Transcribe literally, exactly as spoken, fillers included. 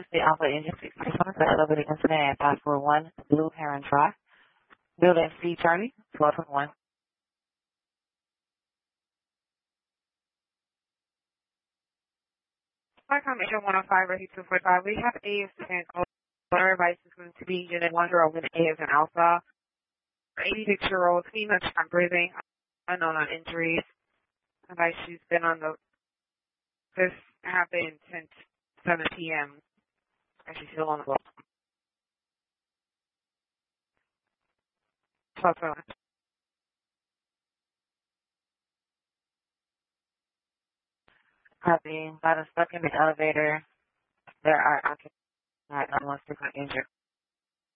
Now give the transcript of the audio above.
is the Alpha Engine sixty-seven, the elevated incident at five four one Blue Heron Drive. Building C, Charlie, twelve one. Hi, Commission one oh five, Ready two forty-five. We have A as an owner advice is going to be Unit one zero with A as an Alpha. eighty-six-year-old female, I'm breathing, unknown on injuries. Advice she's been on the, this happened since seven p.m. and she's still on the boat. twelve one. Copy. Got us stuck in the elevator. There are occupants, not one super injured.